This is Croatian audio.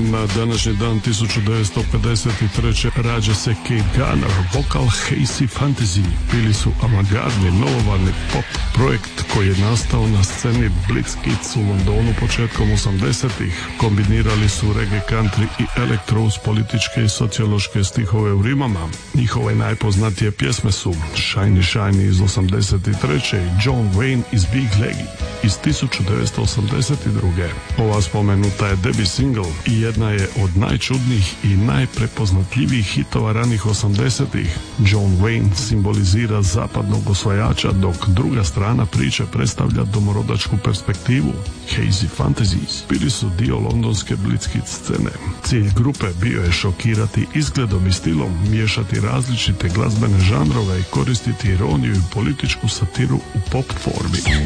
Na današnji dan 1953. rađa se Kate Garner, vokal Hazy Fantasy. Bili su avangardni, novovarni pop projekt koji je nastao na sceni Blitz Kids u Londonu početkom 80-ih. Kombinirali su reggae, country i elektro uz političke i sociološke stihove u rimama. Njihove najpoznatije pjesme su Shiny Shiny iz 83. i John Wayne iz Big Leggy iz 1982. Ova spomenuta je debut single i jedna je od najčudnijih i najprepoznatljivijih hitova ranih 80-ih. John Wayne simbolizira zapadnog osvajača, dok druga strana priče predstavlja domorodačku perspektivu. Hazy Fantasies bili su dio londonske Blitz Kids scene. Cilj grupe bio je šokirati izgledom i stilom, miješati različite glazbene žanrove i koristiti ironiju i političku satiru u pop formi.